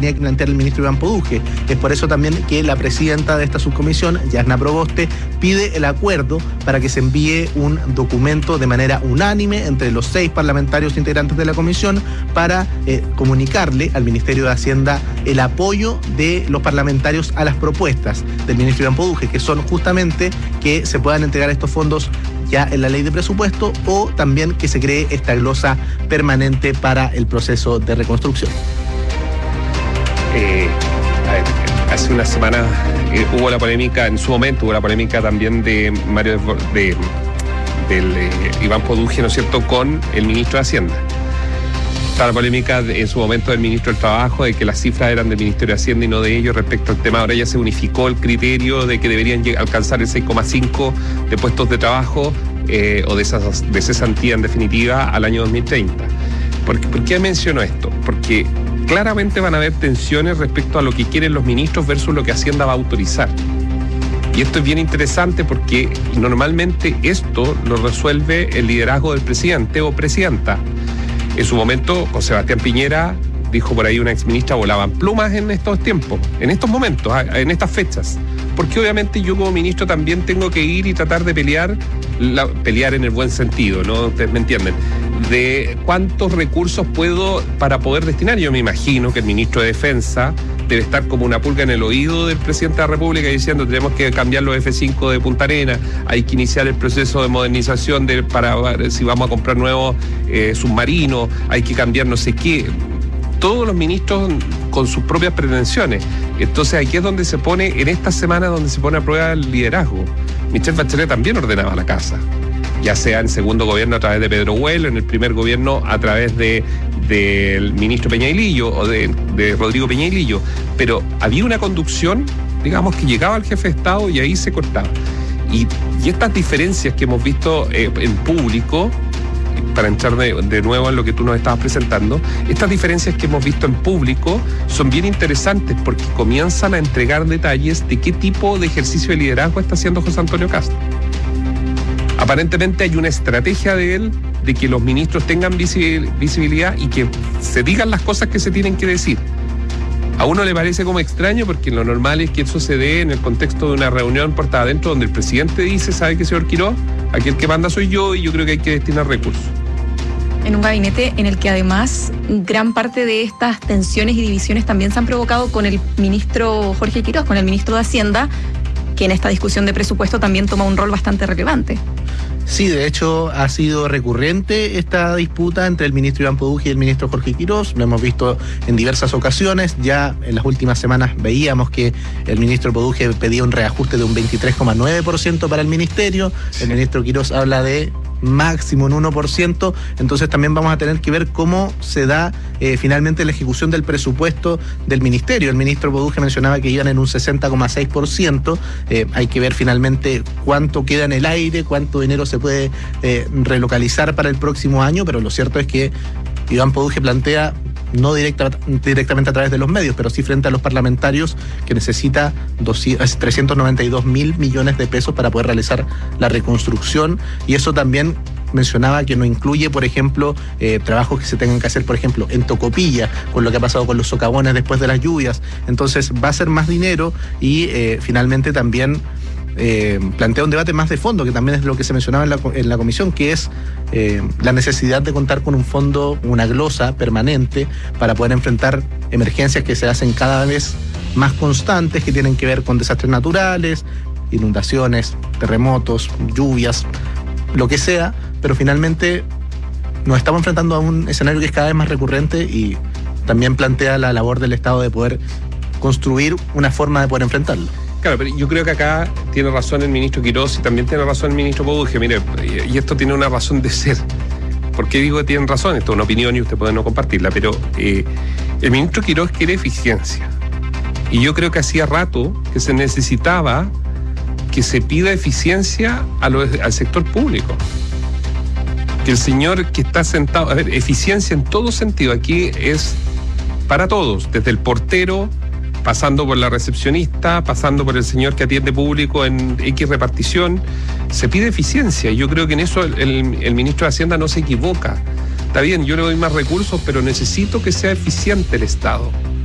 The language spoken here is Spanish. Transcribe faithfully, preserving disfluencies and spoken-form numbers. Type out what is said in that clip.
tenía que plantear el ministro Iván Poduje. Es por eso también que la presidenta de esta subcomisión, Yasna Proboste, pide el acuerdo para que se envíe un documento de manera unánime entre los seis parlamentarios integrantes de la comisión para eh, comunicarle al Ministerio de Hacienda el apoyo de los parlamentarios a las propuestas del ministro Iván Poduje, que son justamente que se puedan entregar estos fondos ya en la ley de presupuesto o también que se cree esta glosa permanente para el proceso de reconstrucción. Eh, a ver, hace una semana eh, hubo la polémica, en su momento hubo la polémica también de Mario de, de del eh, Iván Poduje, ¿no es cierto?, con el ministro de Hacienda. Está la polémica de, en su momento del ministro del Trabajo, de que las cifras eran del Ministerio de Hacienda y no de ellos respecto al tema. Ahora ya se unificó el criterio de que deberían alcanzar el seis coma cinco de puestos de trabajo eh, o de, esas, de cesantía en definitiva al año dos mil treinta. ¿Por, ¿Por qué menciono esto? Porque claramente van a haber tensiones respecto a lo que quieren los ministros versus lo que Hacienda va a autorizar. Y esto es bien interesante porque normalmente esto lo resuelve el liderazgo del presidente o presidenta. En su momento, con Sebastián Piñera, dijo por ahí una exministra, volaban plumas en estos tiempos, en estos momentos, en estas fechas. Porque obviamente yo como ministro también tengo que ir y tratar de pelear, la, pelear en el buen sentido, ¿no? Ustedes me entienden, de cuántos recursos puedo para poder destinar. Yo me imagino que el ministro de Defensa debe estar como una pulga en el oído del presidente de la República diciendo tenemos que cambiar los F cinco de Punta Arenas, hay que iniciar el proceso de modernización de, para si vamos a comprar nuevos eh, submarinos, hay que cambiar no sé qué. Todos los ministros con sus propias pretensiones. Entonces aquí es donde se pone, en esta semana donde se pone a prueba el liderazgo. Michelle Bachelet también ordenaba la casa, ya sea en segundo gobierno a través de Pedro Huelo, en el primer gobierno a través de del ministro Peñailillo o de, de Rodrigo Peñailillo, pero había una conducción, digamos, que llegaba al jefe de Estado y ahí se cortaba. Y, y estas diferencias que hemos visto eh, en público, para entrar de, de nuevo en lo que tú nos estabas presentando, estas diferencias que hemos visto en público son bien interesantes porque comienzan a entregar detalles de qué tipo de ejercicio de liderazgo está haciendo José Antonio Kast. Aparentemente hay una estrategia de él de que los ministros tengan visibilidad y que se digan las cosas que se tienen que decir. A uno le parece como extraño porque lo normal es que eso se dé en el contexto de una reunión puerta adentro donde el presidente dice, ¿sabe qué, señor Quirós? Aquí el que manda soy yo y yo creo que hay que destinar recursos. En un gabinete en el que además gran parte de estas tensiones y divisiones también se han provocado con el ministro Jorge Quirós, con el ministro de Hacienda, que en esta discusión de presupuesto también toma un rol bastante relevante. Sí, de hecho ha sido recurrente esta disputa entre el ministro Iván Poduje y el ministro Jorge Quirós. Lo hemos visto en diversas ocasiones. Ya en las últimas semanas veíamos que el ministro Poduje pedía un reajuste de un veintitrés coma nueve por ciento para el ministerio. El ministro Quirós habla de máximo un uno por ciento, entonces también vamos a tener que ver cómo se da eh, finalmente la ejecución del presupuesto del ministerio. El ministro Poduje mencionaba que iban en un sesenta coma seis por ciento, eh, hay que ver finalmente cuánto queda en el aire, cuánto dinero se puede eh, relocalizar para el próximo año, pero lo cierto es que Iván Poduje plantea, no directa, directamente a través de los medios, pero sí frente a los parlamentarios, que necesita trescientos noventa y dos mil millones de pesos para poder realizar la reconstrucción, y eso también mencionaba que no incluye, por ejemplo, eh, trabajos que se tengan que hacer, por ejemplo, en Tocopilla, con lo que ha pasado con los socavones después de las lluvias. Entonces va a ser más dinero y eh, finalmente también Eh, plantea un debate más de fondo, que también es lo que se mencionaba en la, en la comisión, que es eh, la necesidad de contar con un fondo, una glosa permanente para poder enfrentar emergencias que se hacen cada vez más constantes, que tienen que ver con desastres naturales, inundaciones, terremotos, lluvias, lo que sea, pero finalmente nos estamos enfrentando a un escenario que es cada vez más recurrente y también plantea la labor del Estado de poder construir una forma de poder enfrentarlo. Claro, pero yo creo que acá tiene razón el ministro Quirós y también tiene razón el ministro Poduje. Mire, y esto tiene una razón de ser. ¿Por qué digo que tienen razón? Esto es una opinión y usted puede no compartirla, pero eh, el ministro Quirós quiere eficiencia. Y yo creo que hacía rato que se necesitaba que se pida eficiencia a lo, al sector público. Que el señor que está sentado... A ver, eficiencia en todo sentido. Aquí es para todos, desde el portero, pasando por la recepcionista, pasando por el señor que atiende público en X repartición. Se pide eficiencia y yo creo que en eso el, el, el ministro de Hacienda no se equivoca. Está bien, yo le doy más recursos, pero necesito que sea eficiente el Estado.